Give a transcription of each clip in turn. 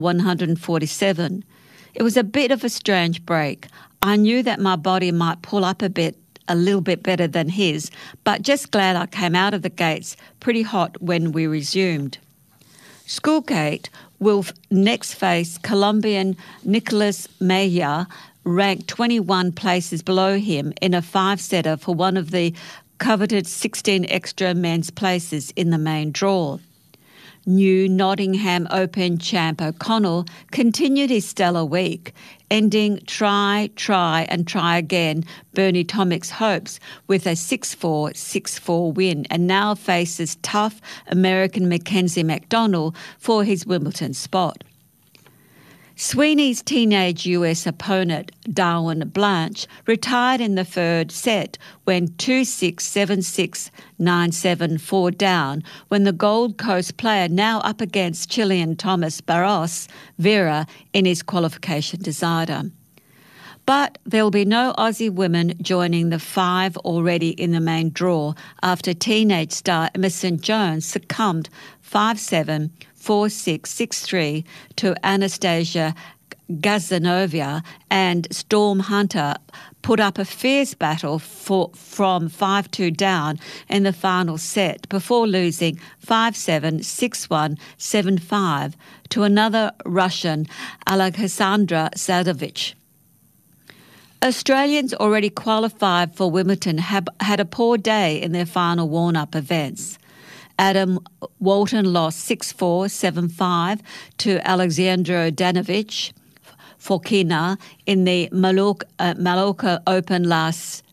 147. It was a bit of a strange break. I knew that my body might pull up a little bit better than his, but just glad I came out of the gates pretty hot when we resumed. Schoolgate will next face Colombian Nicolas Mejia, ranked 21 places below him in a five-setter for one of the coveted 16 extra men's places in the main draw. New Nottingham Open champ O'Connell continued his stellar week, ending try and try again Bernie Tomic's hopes with a 6-4, 6-4 win, and now faces tough American Mackenzie McDonald for his Wimbledon spot. Sweeney's teenage US opponent, Darwin Blanche, retired in the third set when 2-6, 7-6, 9-7, 4 down when the Gold Coast player, now up against Chilean Thomas Barros Vera in his qualification decider. But there will be no Aussie women joining the five already in the main draw after teenage star Emerson Jones succumbed 5-7, 4-6, 6-3 to Anastasia Gazanova, and Storm Hunter put up a fierce battle from 5-2 down in the final set before losing 5-7, 6-1, 7-5 to another Russian, Alexandra Zadovich. Australians already qualified for Wimbledon had a poor day in their final warm-up events. Adam Walton lost 6-4, 7-5 to Alexandra Danovich Fokina in the Mallorca Open last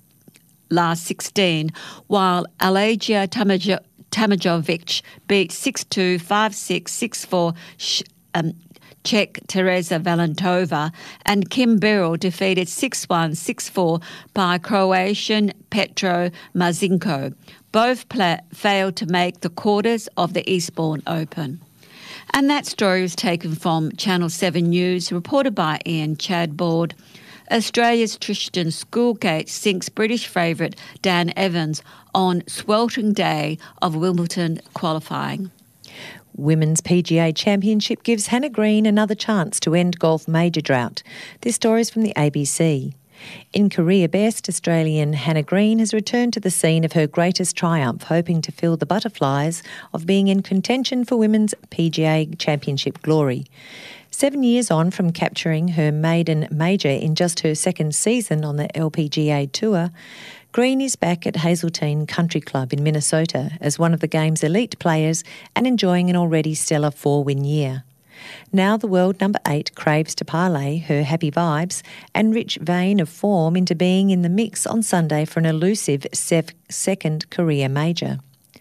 16, while Alagia Tamajovic beat 6-2, 5-6, 6-4 Czech Teresa Valentova, and Kim Birrell defeated 6-1, 6-4 by Croatian Petro Marzinko. Both failed to make the quarters of the Eastbourne Open. And that story was taken from Channel 7 News, reported by Ian Chadbourne. Australia's Tristan Schoolgate sinks British favourite Dan Evans on sweltering day of Wimbledon qualifying. Women's PGA Championship gives Hannah Green another chance to end golf major drought. This story is from the ABC. In career best, Australian Hannah Green has returned to the scene of her greatest triumph, hoping to fill the butterflies of being in contention for Women's PGA Championship glory. 7 years on from capturing her maiden major in just her second season on the LPGA Tour, Green is back at Hazeltine Country Club in Minnesota as one of the game's elite players and enjoying an already stellar 4-win year. Now the world number 8 craves to parlay her happy vibes and rich vein of form into being in the mix on Sunday for an elusive second career major.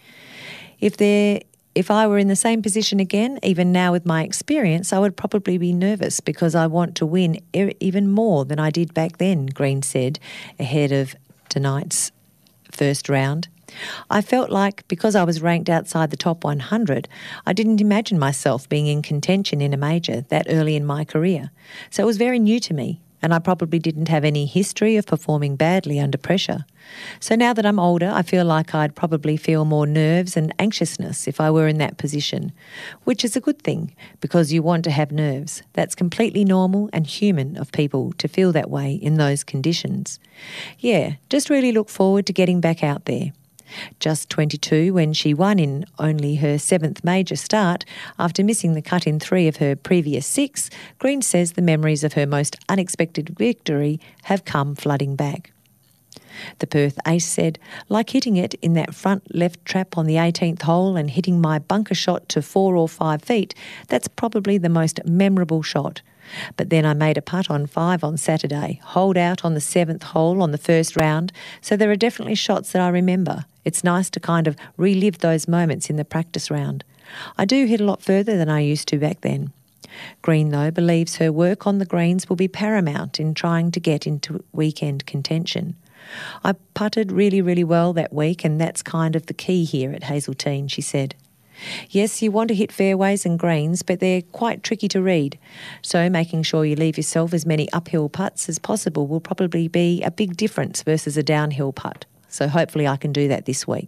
If I were in the same position again, even now with my experience, I would probably be nervous because I want to win even more than I did back then, Green said, ahead of tonight's first round. I felt like because I was ranked outside the top 100, I didn't imagine myself being in contention in a major that early in my career. So it was very new to me, and I probably didn't have any history of performing badly under pressure. So now that I'm older, I feel like I'd probably feel more nerves and anxiousness if I were in that position, which is a good thing because you want to have nerves. That's completely normal and human of people to feel that way in those conditions. Yeah, just really look forward to getting back out there. Just 22 when she won in only her 7th major start after missing the cut in 3 of her previous 6, Green says the memories of her most unexpected victory have come flooding back. The Perth ace said, like hitting it in that front left trap on the 18th hole and hitting my bunker shot to 4 or 5 feet, that's probably the most memorable shot. But then I made a putt on 5 on Saturday, holed out on the 7th hole on the first round, so there are definitely shots that I remember. It's nice to kind of relive those moments in the practice round. I do hit a lot further than I used to back then. Green, though, believes her work on the greens will be paramount in trying to get into weekend contention. I putted really, really well that week, and that's kind of the key here at Hazeltine, she said. Yes, you want to hit fairways and greens, but they're quite tricky to read. So making sure you leave yourself as many uphill putts as possible will probably be a big difference versus a downhill putt. So hopefully I can do that this week.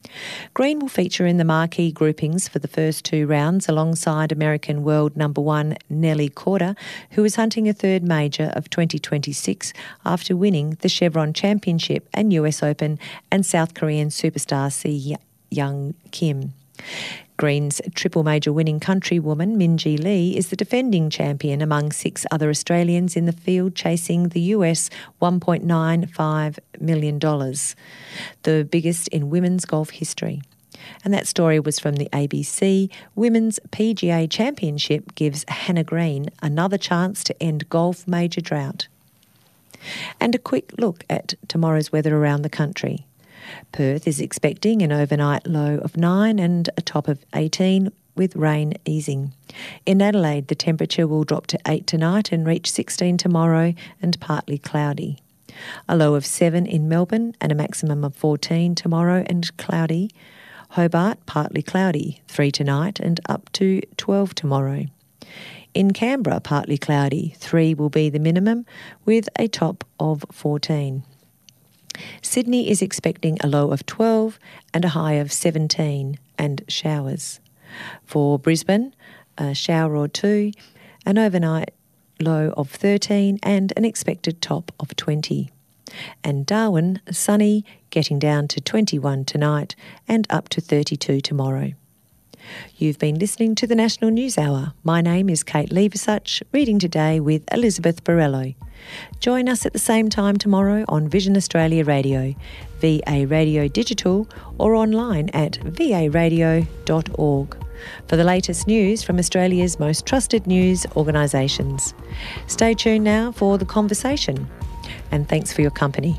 Green will feature in the marquee groupings for the first two rounds alongside American world number one Nelly Korda, who is hunting a third major of 2026 after winning the Chevron Championship and US Open and South Korean superstar Si Young Kim. Green's triple major winning countrywoman Minjee Lee is the defending champion among six other Australians in the field, chasing the US $1.95 million, the biggest in women's golf history. And that story was from the ABC. Women's PGA Championship gives Hannah Green another chance to end golf major drought. And a quick look at tomorrow's weather around the country. Perth is expecting an overnight low of 9 and a top of 18 with rain easing. In Adelaide, the temperature will drop to 8 tonight and reach 16 tomorrow and partly cloudy. A low of 7 in Melbourne and a maximum of 14 tomorrow and cloudy. Hobart, partly cloudy, 3 tonight and up to 12 tomorrow. In Canberra, partly cloudy, 3 will be the minimum with a top of 14. Sydney is expecting a low of 12 and a high of 17 and showers. For Brisbane, a shower or 2, an overnight low of 13 and an expected top of 20. And Darwin, sunny, getting down to 21 tonight and up to 32 tomorrow. You've been listening to the National News Hour. My name is Kate Leversuch, reading today with Elizabeth Borrello. Join us at the same time tomorrow on Vision Australia Radio, VA Radio Digital, or online at varadio.org for the latest news from Australia's most trusted news organisations. Stay tuned now for The Conversation, and thanks for your company.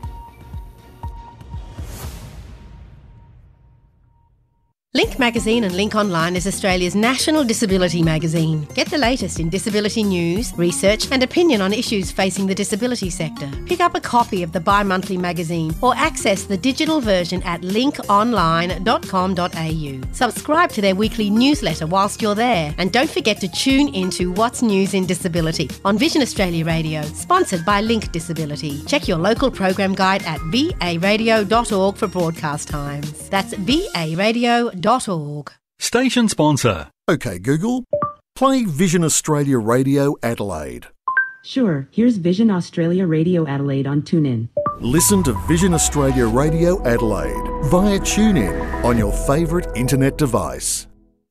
Link Magazine and Link Online is Australia's national disability magazine. Get the latest in disability news, research and opinion on issues facing the disability sector. Pick up a copy of the bi-monthly magazine or access the digital version at linkonline.com.au. Subscribe to their weekly newsletter whilst you're there, and don't forget to tune into What's News in Disability on Vision Australia Radio, sponsored by Link Disability. Check your local program guide at varadio.org for broadcast times. That's varadio.org. Station sponsor. OK Google, play Vision Australia Radio Adelaide. Sure, here's Vision Australia Radio Adelaide on TuneIn. Listen to Vision Australia Radio Adelaide via TuneIn on your favourite internet device.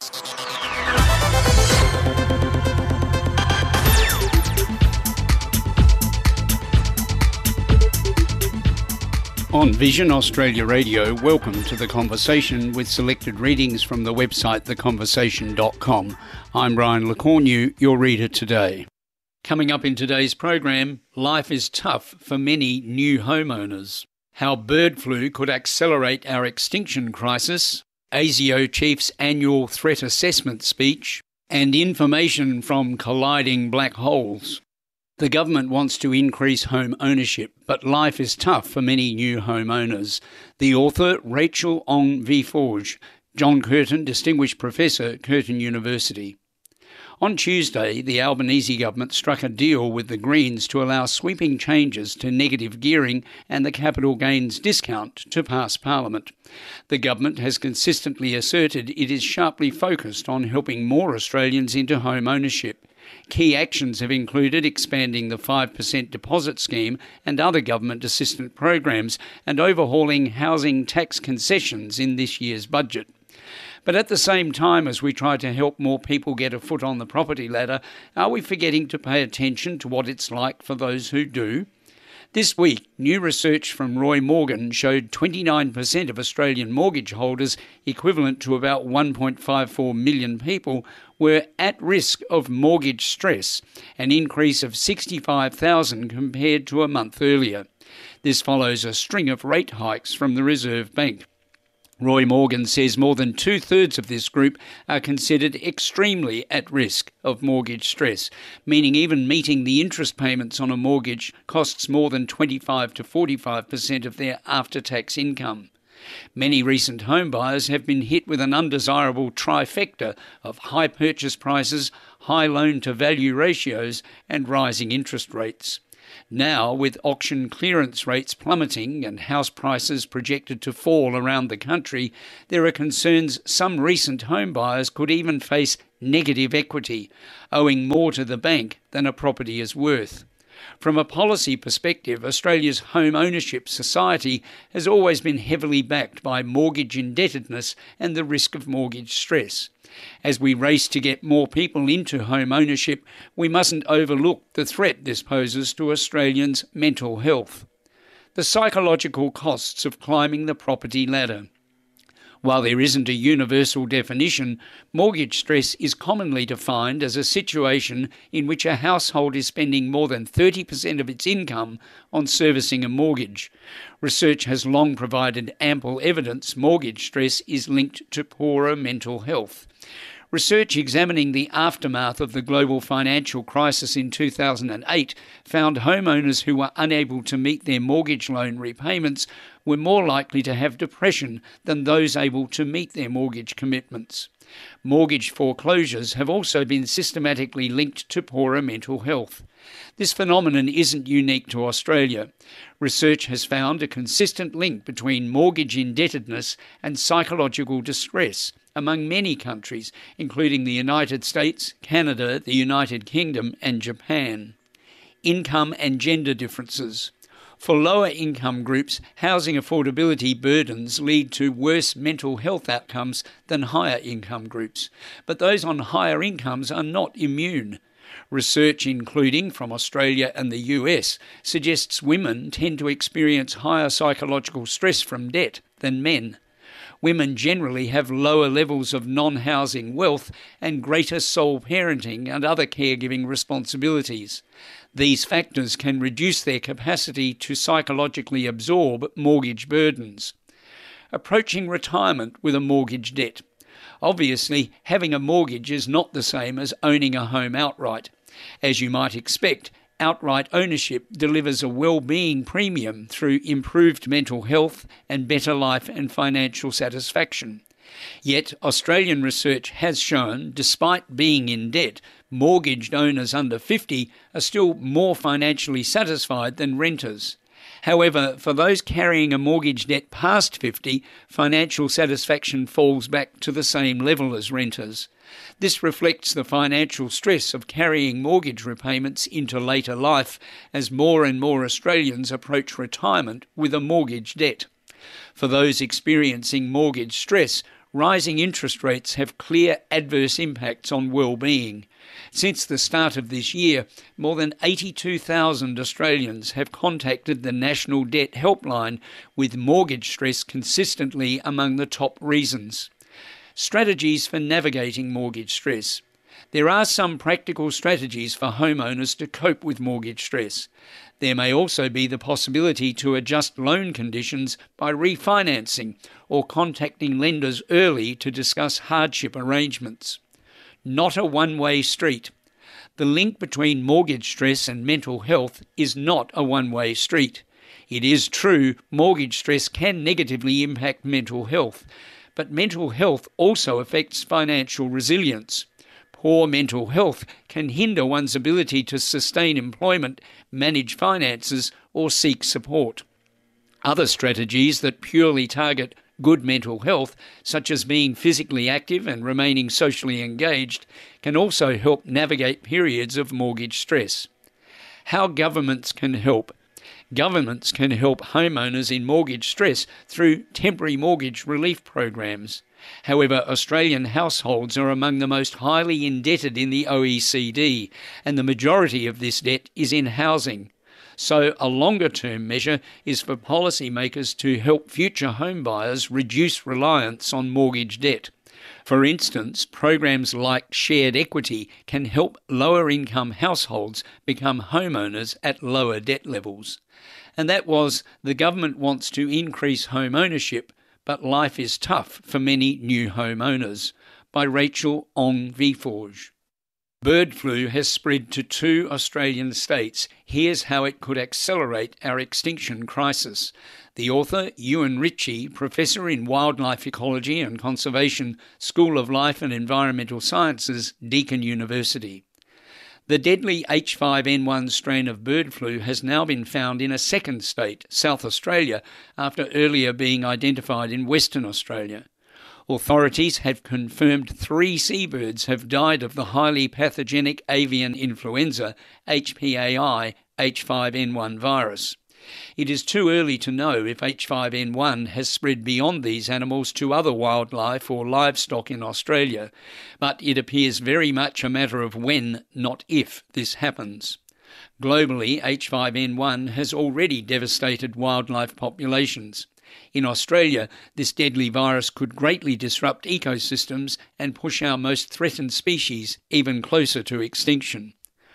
On Vision Australia Radio, welcome to The Conversation with selected readings from the website theconversation.com. I'm Brian LeCornu, your reader today. Coming up in today's program, life is tough for many new homeowners. How bird flu could accelerate our extinction crisis, ASIO Chief's annual threat assessment speech, and information from colliding black holes. The government wants to increase home ownership, but life is tough for many new homeowners. The author, Rachel Ong Viforge, John Curtin, Distinguished Professor, Curtin University. On Tuesday, the Albanese government struck a deal with the Greens to allow sweeping changes to negative gearing and the capital gains discount to pass Parliament. The government has consistently asserted it is sharply focused on helping more Australians into home ownership. Key actions have included expanding the 5% deposit scheme and other government assistance programs and overhauling housing tax concessions in this year's budget. But at the same time as we try to help more people get a foot on the property ladder, are we forgetting to pay attention to what it's like for those who do? This week, new research from Roy Morgan showed 29% of Australian mortgage holders, equivalent to about 1.54 million people, were at risk of mortgage stress, an increase of 65,000 compared to a month earlier. This follows a string of rate hikes from the Reserve Bank. Roy Morgan says more than two-thirds of this group are considered extremely at risk of mortgage stress, meaning even meeting the interest payments on a mortgage costs more than 25 to 45% of their after-tax income. Many recent home buyers have been hit with an undesirable trifecta of high purchase prices, high loan-to-value ratios and rising interest rates. Now, with auction clearance rates plummeting and house prices projected to fall around the country, there are concerns some recent home buyers could even face negative equity, owing more to the bank than a property is worth. From a policy perspective, Australia's home ownership society has always been heavily backed by mortgage indebtedness and the risk of mortgage stress. As we race to get more people into home ownership, we mustn't overlook the threat this poses to Australians' mental health. The psychological costs of climbing the property ladder. While there isn't a universal definition, mortgage stress is commonly defined as a situation in which a household is spending more than 30% of its income on servicing a mortgage. Research has long provided ample evidence mortgage stress is linked to poorer mental health. Research examining the aftermath of the global financial crisis in 2008 found homeowners who were unable to meet their mortgage loan repayments were more likely to have depression than those able to meet their mortgage commitments. Mortgage foreclosures have also been systematically linked to poorer mental health. This phenomenon isn't unique to Australia. Research has found a consistent link between mortgage indebtedness and psychological distress among many countries, including the United States, Canada, the United Kingdom and Japan. Income and gender differences. For lower income groups, housing affordability burdens lead to worse mental health outcomes than higher income groups, but those on higher incomes are not immune. Research, including from Australia and the US, suggests women tend to experience higher psychological stress from debt than men. Women generally have lower levels of non-housing wealth and greater sole parenting and other caregiving responsibilities. These factors can reduce their capacity to psychologically absorb mortgage burdens. Approaching retirement with a mortgage debt. Obviously, having a mortgage is not the same as owning a home outright. As you might expect, outright ownership delivers a well-being premium through improved mental health and better life and financial satisfaction. Yet, Australian research has shown, despite being in debt, mortgaged owners under 50 are still more financially satisfied than renters. However, for those carrying a mortgage debt past 50, financial satisfaction falls back to the same level as renters. This reflects the financial stress of carrying mortgage repayments into later life as more and more Australians approach retirement with a mortgage debt. For those experiencing mortgage stress, rising interest rates have clear adverse impacts on well-being. Since the start of this year, more than 82,000 Australians have contacted the National Debt Helpline, with mortgage stress consistently among the top reasons. Strategies for navigating mortgage stress. There are some practical strategies for homeowners to cope with mortgage stress. There may also be the possibility to adjust loan conditions by refinancing or contacting lenders early to discuss hardship arrangements. Not a one-way street. The link between mortgage stress and mental health is not a one-way street. It is true mortgage stress can negatively impact mental health, but mental health also affects financial resilience. Poor mental health can hinder one's ability to sustain employment, manage finances, or seek support. Other strategies that purely target good mental health, such as being physically active and remaining socially engaged, can also help navigate periods of mortgage stress. How governments can help. Governments can help homeowners in mortgage stress through temporary mortgage relief programs. However, Australian households are among the most highly indebted in the OECD, and the majority of this debt is in housing. So a longer-term measure is for policymakers to help future home buyers reduce reliance on mortgage debt. For instance, programs like shared equity can help lower-income households become homeowners at lower debt levels. And that was "The Government Wants to Increase Home Ownership, but Life is Tough for Many New Homeowners" by Rachel Ong-Viforge. Bird flu has spread to 2 Australian states. Here's how it could accelerate our extinction crisis. The author, Ewan Ritchie, Professor in Wildlife Ecology and Conservation, School of Life and Environmental Sciences, Deakin University. The deadly H5N1 strain of bird flu has now been found in a second state, South Australia, after earlier being identified in Western Australia. Authorities have confirmed 3 seabirds have died of the highly pathogenic avian influenza, HPAI, H5N1 virus. It is too early to know if H5N1 has spread beyond these animals to other wildlife or livestock in Australia, but it appears very much a matter of when, not if, this happens. Globally, H5N1 has already devastated wildlife populations. In Australia, this deadly virus could greatly disrupt ecosystems and push our most threatened species even closer to extinction.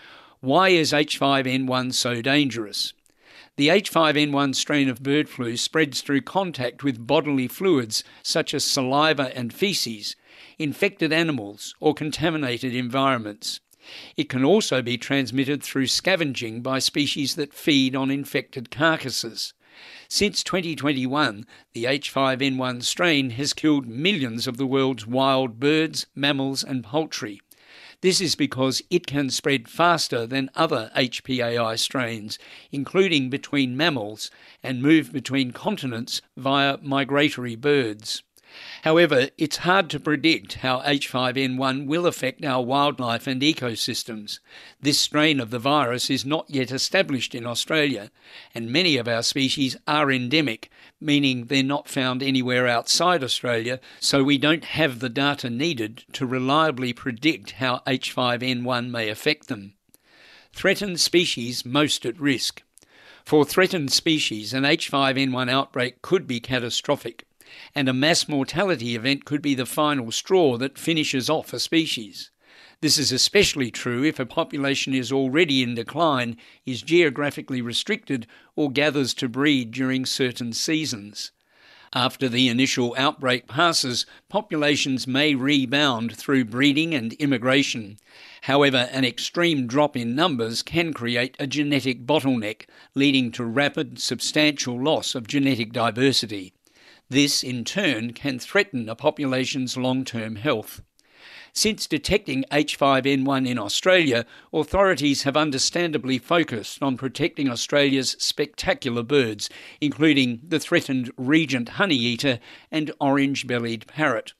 Why is H5N1 so dangerous? The H5N1 strain of bird flu spreads through contact with bodily fluids such as saliva and faeces, infected animals or contaminated environments. It can also be transmitted through scavenging by species that feed on infected carcasses. Since 2021, the H5N1 strain has killed millions of the world's wild birds, mammals and poultry. This is because it can spread faster than other HPAI strains, including between mammals, and move between continents via migratory birds. However, it's hard to predict how H5N1 will affect our wildlife and ecosystems. This strain of the virus is not yet established in Australia, and many of our species are endemic, meaning they're not found anywhere outside Australia, so we don't have the data needed to reliably predict how H5N1 may affect them. Threatened species most at risk. For threatened species, an H5N1 outbreak could be catastrophic, and a mass mortality event could be the final straw that finishes off a species. This is especially true if a population is already in decline, is geographically restricted, or gathers to breed during certain seasons. After the initial outbreak passes, populations may rebound through breeding and immigration. However, an extreme drop in numbers can create a genetic bottleneck, leading to rapid, substantial loss of genetic diversity. This, in turn, can threaten a population's long-term health. Since detecting H5N1 in Australia, authorities have understandably focused on protecting Australia's spectacular birds, including the threatened regent honeyeater and orange-bellied parrot.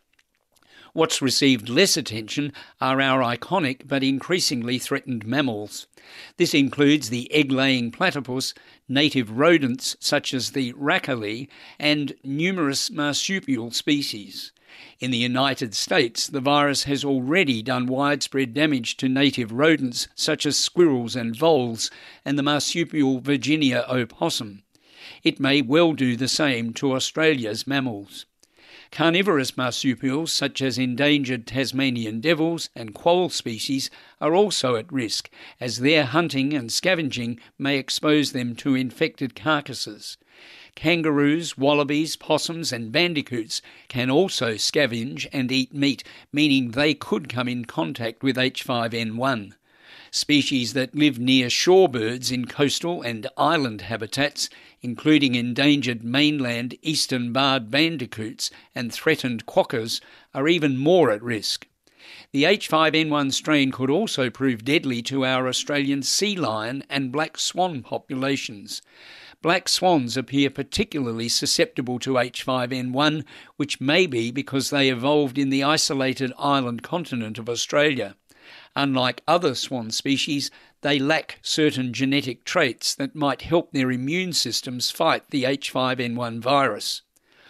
What's received less attention are our iconic but increasingly threatened mammals. This includes the egg-laying platypus, native rodents such as the rackali, and numerous marsupial species. In the United States, the virus has already done widespread damage to native rodents such as squirrels and voles and the marsupial Virginia opossum. It may well do the same to Australia's mammals. Carnivorous marsupials such as endangered Tasmanian devils and quoll species are also at risk, as their hunting and scavenging may expose them to infected carcasses. Kangaroos, wallabies, possums and bandicoots can also scavenge and eat meat, meaning they could come in contact with H5N1. Species that live near shorebirds in coastal and island habitats, including endangered mainland eastern barred bandicoots and threatened quokkas, are even more at risk. The H5N1 strain could also prove deadly to our Australian sea lion and black swan populations. Black swans appear particularly susceptible to H5N1, which may be because they evolved in the isolated island continent of Australia. Unlike other swan species, they lack certain genetic traits that might help their immune systems fight the H5N1 virus.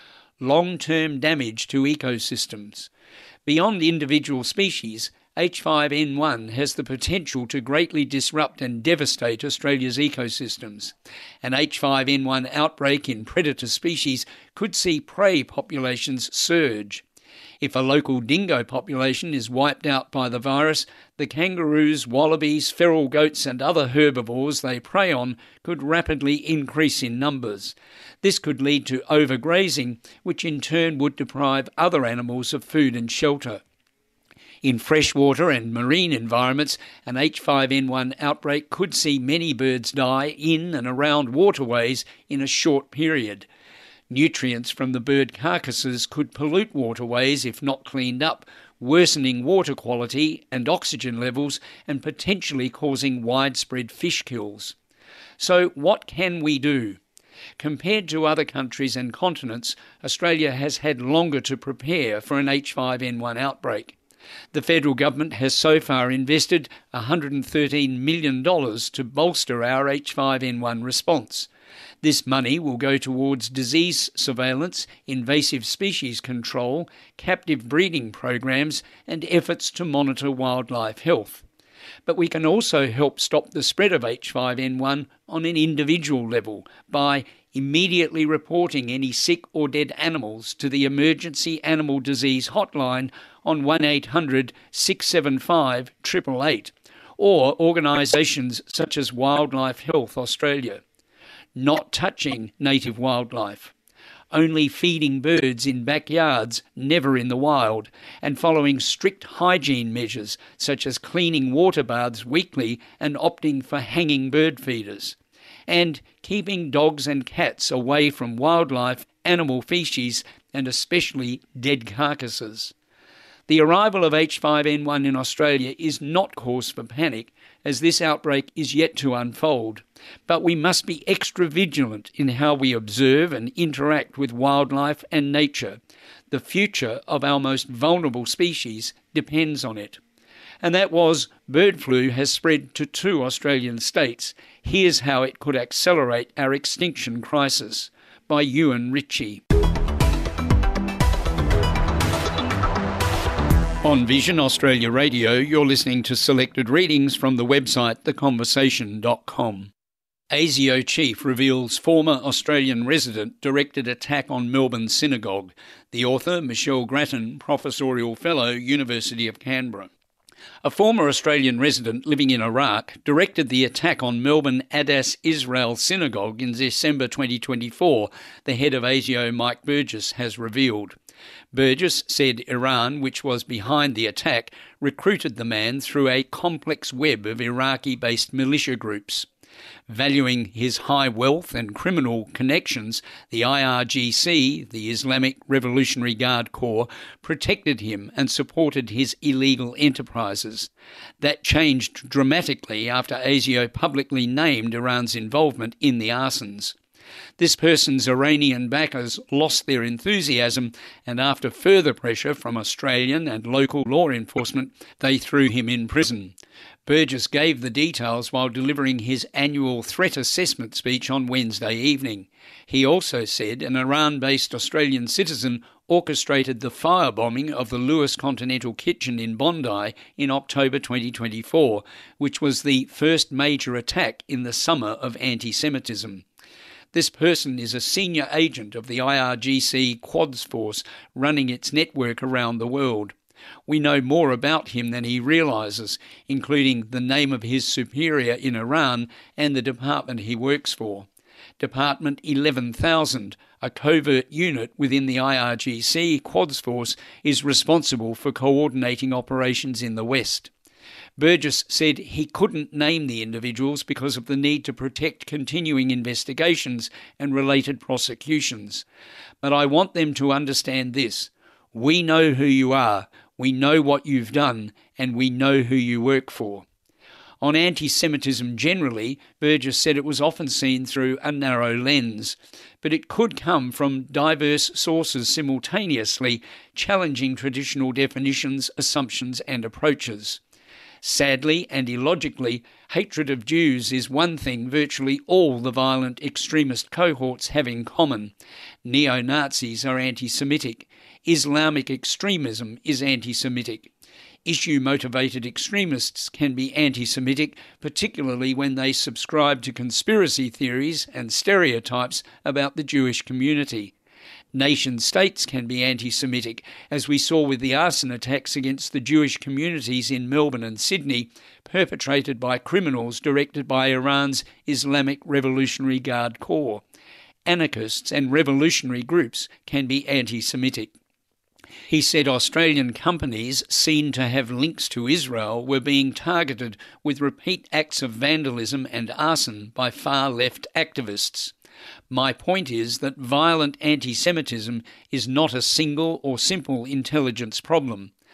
Long-term damage to ecosystems. Beyond individual species, H5N1 has the potential to greatly disrupt and devastate Australia's ecosystems. An H5N1 outbreak in predator species could see prey populations surge. If a local dingo population is wiped out by the virus, the kangaroos, wallabies, feral goats and other herbivores they prey on could rapidly increase in numbers. This could lead to overgrazing, which in turn would deprive other animals of food and shelter. In freshwater and marine environments, an H5N1 outbreak could see many birds die in and around waterways in a short period. Nutrients from the bird carcasses could pollute waterways if not cleaned up, worsening water quality and oxygen levels, and potentially causing widespread fish kills. So what can we do? Compared to other countries and continents, Australia has had longer to prepare for an H5N1 outbreak. The federal government has so far invested $113 million to bolster our H5N1 response. This money will go towards disease surveillance, invasive species control, captive breeding programs, and efforts to monitor wildlife health. But we can also help stop the spread of H5N1 on an individual level by immediately reporting any sick or dead animals to the Emergency Animal Disease Hotline on 1800 675 888, or organisations such as Wildlife Health Australia. Not touching native wildlife, only feeding birds in backyards, never in the wild, and following strict hygiene measures such as cleaning water baths weekly and opting for hanging bird feeders, and keeping dogs and cats away from wildlife, animal feces, and especially dead carcasses. The arrival of H5N1 in Australia is not cause for panic, as this outbreak is yet to unfold, but we must be extra vigilant in how we observe and interact with wildlife and nature. The future of our most vulnerable species depends on it. And that was bird flu has spread to 2 Australian states. Here's how it could accelerate our extinction crisis, by Ewan Ritchie. On Vision Australia Radio, you're listening to selected readings from the website theconversation.com. ASIO chief reveals former Australian resident directed attack on Melbourne synagogue. The author, Michelle Grattan, Professorial Fellow, University of Canberra. A former Australian resident living in Iraq directed the attack on Melbourne Adass Israel Synagogue in December 2024, the head of ASIO, Mike Burgess, has revealed. Burgess said Iran, which was behind the attack, recruited the man through a complex web of Iraqi-based militia groups. Valuing his high wealth and criminal connections, the IRGC, the Islamic Revolutionary Guard Corps, protected him and supported his illegal enterprises. That changed dramatically after ASIO publicly named Iran's involvement in the arsons. This person's Iranian backers lost their enthusiasm, and after further pressure from Australian and local law enforcement, they threw him in prison. Burgess gave the details while delivering his annual threat assessment speech on Wednesday evening. He also said an Iran-based Australian citizen orchestrated the firebombing of the Lewis Continental Kitchen in Bondi in October 2024, which was the first major attack in the summer of anti-Semitism. This person is a senior agent of the IRGC Quds Force running its network around the world. We know more about him than he realises, including the name of his superior in Iran and the department he works for. Department 11,000, a covert unit within the IRGC Quds Force, is responsible for coordinating operations in the West. Burgess said he couldn't name the individuals because of the need to protect continuing investigations and related prosecutions. But I want them to understand this. We know who you are, we know what you've done, and we know who you work for. On anti-Semitism generally, Burgess said it was often seen through a narrow lens, but it could come from diverse sources simultaneously, challenging traditional definitions, assumptions and approaches. Sadly and illogically, hatred of Jews is one thing virtually all the violent extremist cohorts have in common. Neo-Nazis are anti-Semitic. Islamic extremism is anti-Semitic. Issue-motivated extremists can be anti-Semitic, particularly when they subscribe to conspiracy theories and stereotypes about the Jewish community. Nation-states can be anti-Semitic, as we saw with the arson attacks against the Jewish communities in Melbourne and Sydney, perpetrated by criminals directed by Iran's Islamic Revolutionary Guard Corps. Anarchists and revolutionary groups can be anti-Semitic. He said Australian companies seen to have links to Israel were being targeted with repeat acts of vandalism and arson by far-left activists. My point is that violent anti-Semitism is not a single or simple intelligence problem.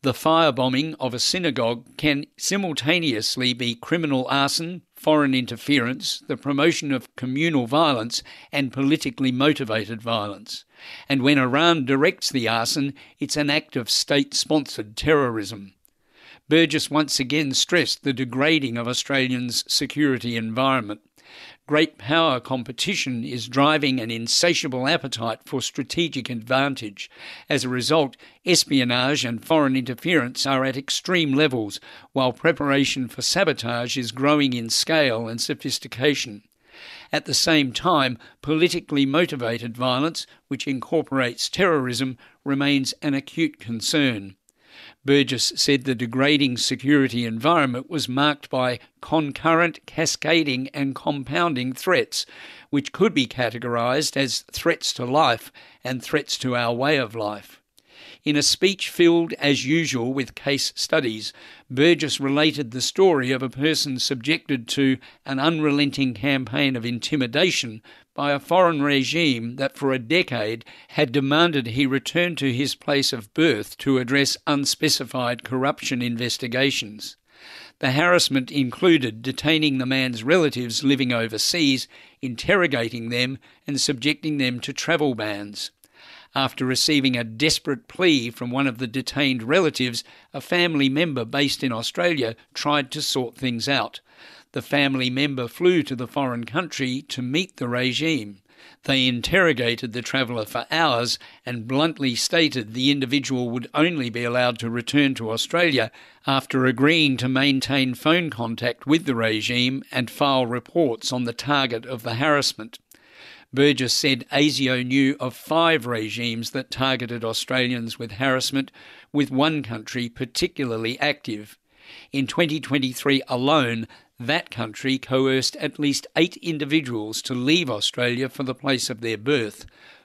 The firebombing of a synagogue can simultaneously be criminal arson, foreign interference, the promotion of communal violence, and politically motivated violence. And when Iran directs the arson, it's an act of state-sponsored terrorism. Burgess once again stressed the degrading of Australians' security environment. Great power competition is driving an insatiable appetite for strategic advantage. As a result, espionage and foreign interference are at extreme levels, while preparation for sabotage is growing in scale and sophistication. At the same time, politically motivated violence, which incorporates terrorism, remains an acute concern. Burgess said the degrading security environment was marked by concurrent, cascading and compounding threats, which could be categorised as threats to life and threats to our way of life. In a speech filled, as usual, with case studies, Burgess related the story of a person subjected to an unrelenting campaign of intimidation by a foreign regime that for a decade had demanded he return to his place of birth to address unspecified corruption investigations. The harassment included detaining the man's relatives living overseas, interrogating them and subjecting them to travel bans. After receiving a desperate plea from one of the detained relatives, a family member based in Australia tried to sort things out. The family member flew to the foreign country to meet the regime. They interrogated the traveller for hours and bluntly stated the individual would only be allowed to return to Australia after agreeing to maintain phone contact with the regime and file reports on the target of the harassment. Burgess said ASIO knew of 5 regimes that targeted Australians with harassment, with one country particularly active. In 2023 alone, that country coerced at least 8 individuals to leave Australia for the place of their birth.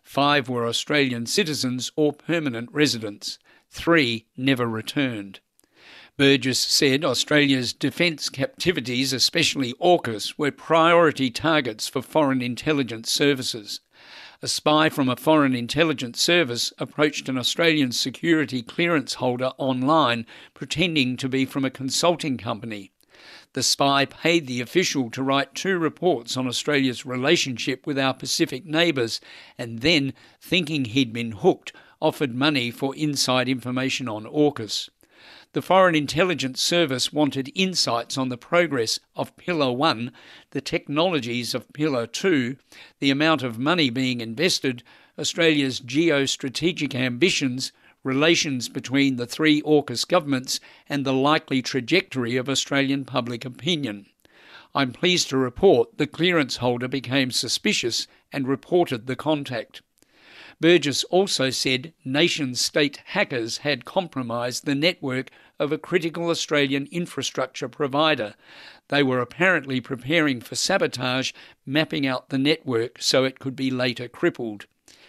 5 were Australian citizens or permanent residents. 3 never returned. Burgess said Australia's defence captivities, especially AUKUS, were priority targets for foreign intelligence services. A spy from a foreign intelligence service approached an Australian security clearance holder online, pretending to be from a consulting company. The spy paid the official to write 2 reports on Australia's relationship with our Pacific neighbours, and then, thinking he'd been hooked, offered money for inside information on AUKUS. The Foreign Intelligence Service wanted insights on the progress of Pillar 1, the technologies of Pillar 2, the amount of money being invested, Australia's geostrategic ambitions, relations between the 3 AUKUS governments, and the likely trajectory of Australian public opinion. I'm pleased to report the clearance holder became suspicious and reported the contact. Burgess also said nation-state hackers had compromised the network of a critical Australian infrastructure provider. They were apparently preparing for sabotage, mapping out the network so it could be later crippled.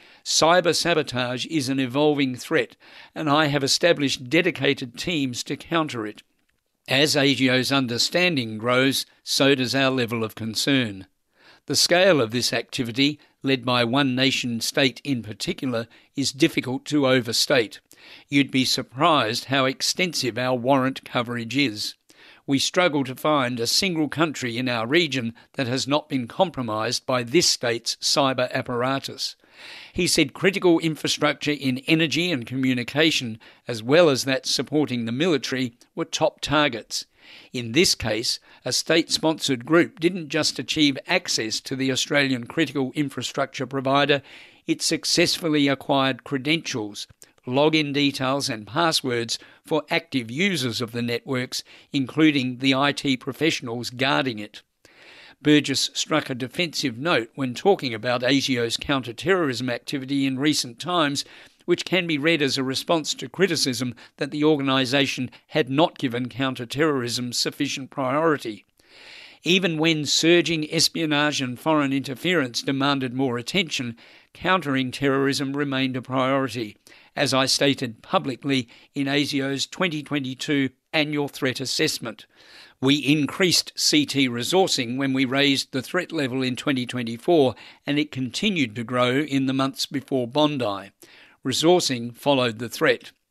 Cyber sabotage is an evolving threat, and I have established dedicated teams to counter it. As ASIO's understanding grows, so does our level of concern. The scale of this activity, led by one nation-state in particular, is difficult to overstate. You'd be surprised how extensive our warrant coverage is. We struggle to find a single country in our region that has not been compromised by this state's cyber apparatus. He said critical infrastructure in energy and communication, as well as that supporting the military, were top targets. In this case, a state-sponsored group didn't just achieve access to the Australian critical infrastructure provider, it successfully acquired credentials, login details and passwords for active users of the networks, including the IT professionals guarding it. Burgess struck a defensive note when talking about ASIO's counter-terrorism activity in recent times, which can be read as a response to criticism that the organisation had not given counter-terrorism sufficient priority. Even when surging espionage and foreign interference demanded more attention, countering terrorism remained a priority, as I stated publicly in ASIO's 2022 Annual Threat Assessment. We increased CT resourcing when we raised the threat level in 2024, and it continued to grow in the months before Bondi. Resourcing followed the threat.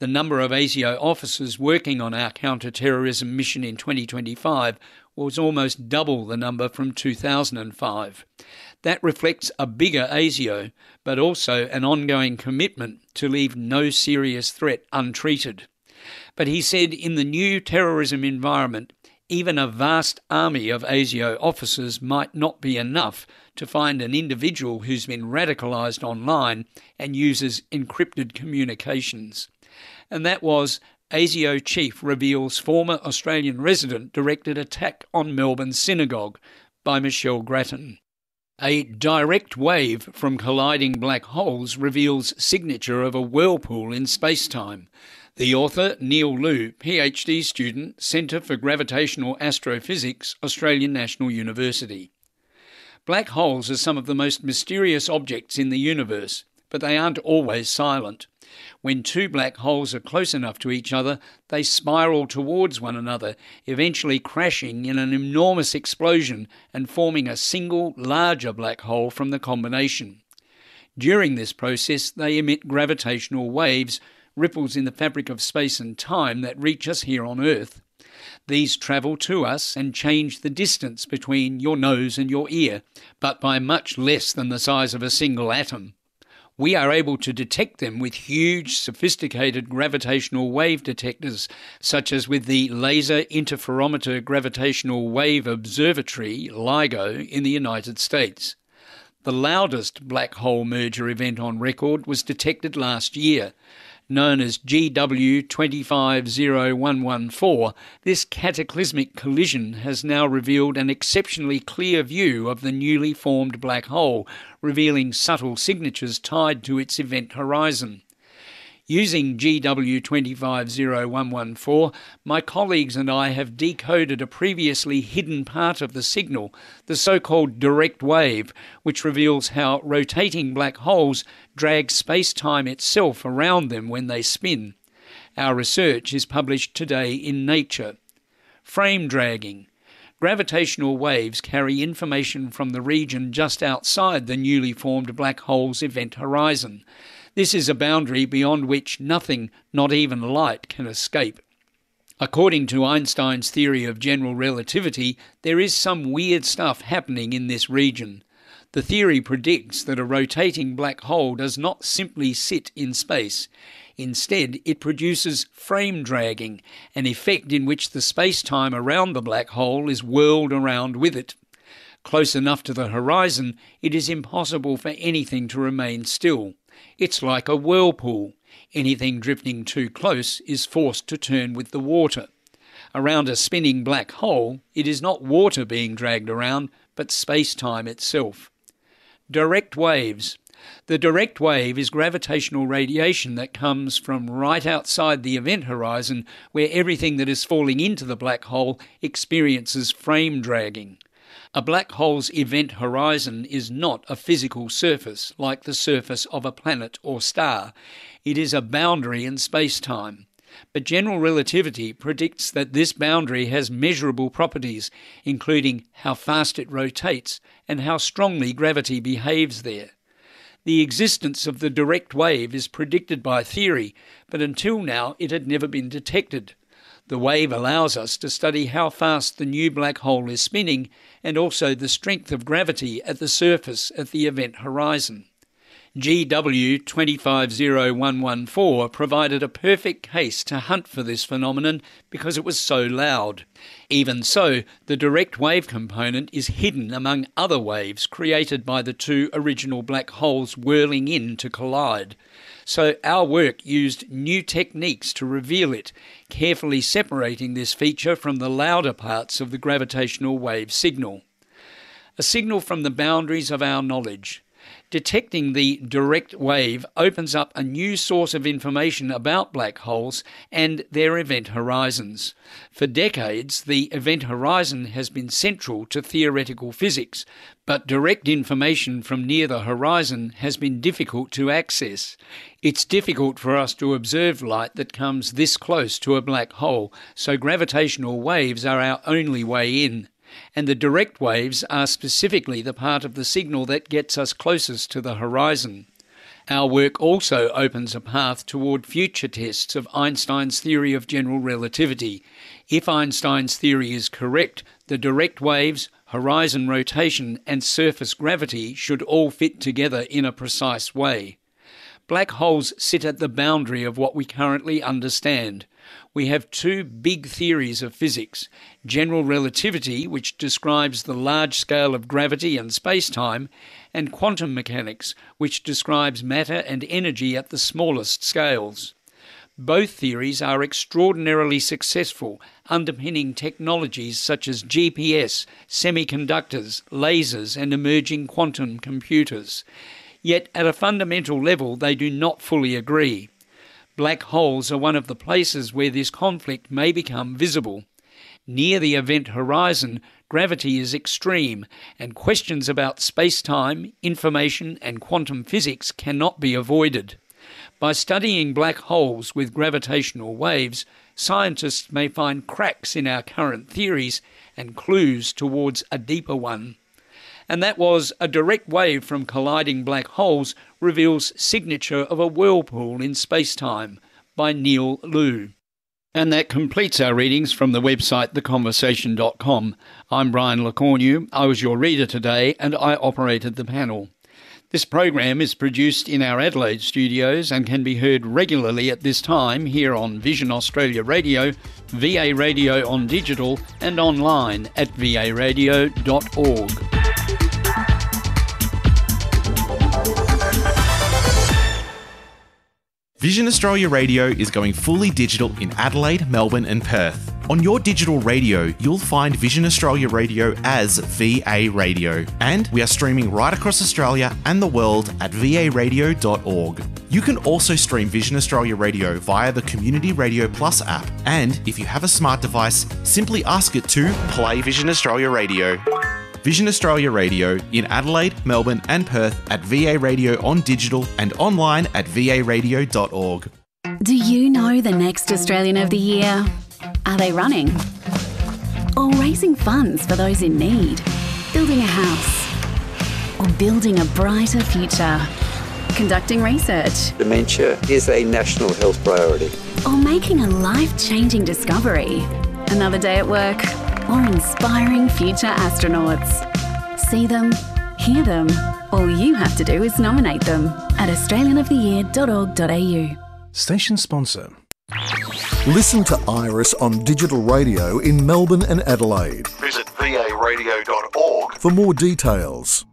The number of ASIO officers working on our counter-terrorism mission in 2025 was almost double the number from 2005. That reflects a bigger ASIO, but also an ongoing commitment to leave no serious threat untreated. But he said in the new terrorism environment, even a vast army of ASIO officers might not be enough to find an individual who's been radicalised online and uses encrypted communications. And that was ASIO chief reveals former Australian resident directed attack on Melbourne synagogue by Michelle Grattan. A direct wave from colliding black holes reveals signature of a whirlpool in space-time. The author, Neil Liu, PhD student, Centre for Gravitational Astrophysics, Australian National University. Black holes are some of the most mysterious objects in the universe, but they aren't always silent. When two black holes are close enough to each other, they spiral towards one another, eventually crashing in an enormous explosion and forming a single, larger black hole from the combination. During this process, they emit gravitational waves, ripples in the fabric of space and time that reach us here on Earth. These travel to us and change the distance between your nose and your ear, but by much less than the size of a single atom. We are able to detect them with huge, sophisticated gravitational wave detectors, such as with the Laser Interferometer Gravitational Wave Observatory, LIGO, in the United States. The loudest black hole merger event on record was detected last year. Known as GW 250114, this cataclysmic collision has now revealed an exceptionally clear view of the newly formed black hole, revealing subtle signatures tied to its event horizon. Using GW 250114, my colleagues and I have decoded a previously hidden part of the signal, the so-called direct wave, which reveals how rotating black holes drag space-time itself around them when they spin. Our research is published today in Nature. Frame dragging. Gravitational waves carry information from the region just outside the newly formed black hole's event horizon. This is a boundary beyond which nothing, not even light, can escape. According to Einstein's theory of general relativity, there is some weird stuff happening in this region. The theory predicts that a rotating black hole does not simply sit in space. Instead, it produces frame dragging, an effect in which the space-time around the black hole is whirled around with it. Close enough to the horizon, it is impossible for anything to remain still. It's like a whirlpool. Anything drifting too close is forced to turn with the water. Around a spinning black hole, it is not water being dragged around, but space-time itself. Direct waves. The direct wave is gravitational radiation that comes from right outside the event horizon, where everything that is falling into the black hole experiences frame dragging. A black hole's event horizon is not a physical surface like the surface of a planet or star. It is a boundary in space-time. But general relativity predicts that this boundary has measurable properties, including how fast it rotates and how strongly gravity behaves there. The existence of the direct wave is predicted by theory, but until now it had never been detected. The wave allows us to study how fast the new black hole is spinning and also the strength of gravity at the surface at the event horizon. GW 250114 provided a perfect case to hunt for this phenomenon because it was so loud. Even so, the direct wave component is hidden among other waves created by the two original black holes whirling in to collide. So our work used new techniques to reveal it, carefully separating this feature from the louder parts of the gravitational wave signal. A signal from the boundaries of our knowledge. Detecting the direct wave opens up a new source of information about black holes and their event horizons. For decades, the event horizon has been central to theoretical physics, but direct information from near the horizon has been difficult to access. It's difficult for us to observe light that comes this close to a black hole, so gravitational waves are our only way in. And the direct waves are specifically the part of the signal that gets us closest to the horizon. Our work also opens a path toward future tests of Einstein's theory of general relativity. If Einstein's theory is correct, the direct waves, horizon rotation and surface gravity should all fit together in a precise way. Black holes sit at the boundary of what we currently understand. We have two big theories of physics: general relativity, which describes the large scale of gravity and space-time, and quantum mechanics, which describes matter and energy at the smallest scales. Both theories are extraordinarily successful, underpinning technologies such as GPS, semiconductors, lasers, and emerging quantum computers. Yet at a fundamental level, they do not fully agree. Black holes are one of the places where this conflict may become visible. Near the event horizon, gravity is extreme, and questions about space-time, information, and quantum physics cannot be avoided. By studying black holes with gravitational waves, scientists may find cracks in our current theories and clues towards a deeper one. And that was A Direct Wave from Colliding Black Holes Reveals Signature of a Whirlpool in Space-Time by Neil Liu. And that completes our readings from the website theconversation.com. I'm Brian LeCornu. I was your reader today and I operated the panel. This program is produced in our Adelaide studios and can be heard regularly at this time here on Vision Australia Radio, VA Radio on digital and online at varadio.org. Vision Australia Radio is going fully digital in Adelaide, Melbourne and Perth. On your digital radio, you'll find Vision Australia Radio as VA Radio. And we are streaming right across Australia and the world at varadio.org. You can also stream Vision Australia Radio via the Community Radio Plus app. And if you have a smart device, simply ask it to play Vision Australia Radio. Vision Australia Radio in Adelaide, Melbourne and Perth at VA Radio on digital and online at varadio.org. Do you know the next Australian of the Year? Are they running? Or raising funds for those in need? Building a house? Or building a brighter future? Conducting research? Dementia is a national health priority. Or making a life-changing discovery? Another day at work? Or inspiring future astronauts? See them, hear them. All you have to do is nominate them at australianoftheyear.org.au. Station sponsor. Listen to Iris on digital radio in Melbourne and Adelaide. Visit varadio.org for more details.